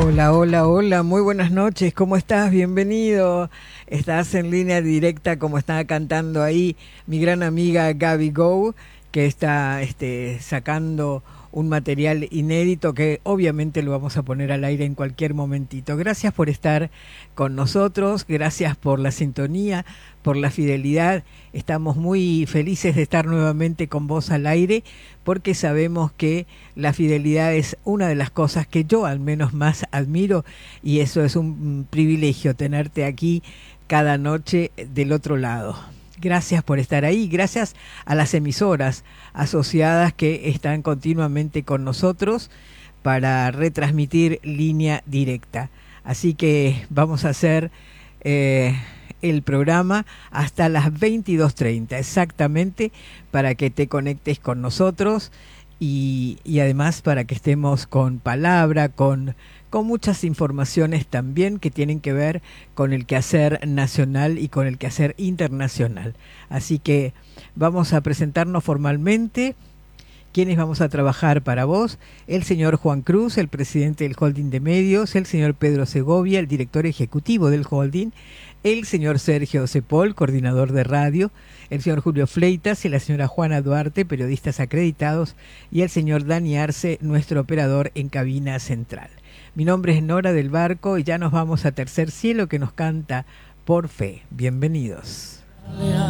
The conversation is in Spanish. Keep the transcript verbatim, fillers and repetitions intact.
Hola, hola, hola, muy buenas noches, ¿cómo estás? Bienvenido. Estás en línea directa, como estaba cantando ahí mi gran amiga Gaby Go, que está este, sacando un material inédito que obviamente lo vamos a poner al aire en cualquier momentito. Gracias por estar con nosotros, gracias por la sintonía, por la fidelidad. Estamos muy felices de estar nuevamente con vos al aire, porque sabemos que la fidelidad es una de las cosas que yo al menos más admiro, y eso es un privilegio tenerte aquí cada noche del otro lado. Gracias por estar ahí, gracias a las emisoras asociadas que están continuamente con nosotros para retransmitir línea directa. Así que vamos a hacer eh, el programa hasta las veintidós treinta exactamente, para que te conectes con nosotros y, y además para que estemos con palabra, con, con muchas informaciones también que tienen que ver con el quehacer nacional y con el quehacer internacional. Así que vamos a presentarnos formalmente. ¿Quiénes vamos a trabajar para vos? El señor Juan Cruz, el presidente del Holding de Medios, el señor Pedro Segovia, el director ejecutivo del Holding, el señor Sergio Cepol, coordinador de radio, el señor Julio Fleitas y la señora Juana Duarte, periodistas acreditados, y el señor Dani Arce, nuestro operador en cabina central. Mi nombre es Nora del Barco y ya nos vamos a Tercer Cielo, que nos canta Por Fe. Bienvenidos.